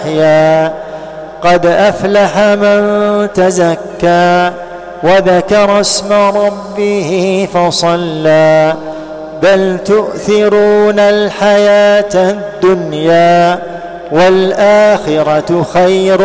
قد أفلح من تزكى وذكر اسم ربه فصلى بل تؤثرون الحياة الدنيا والآخرة خير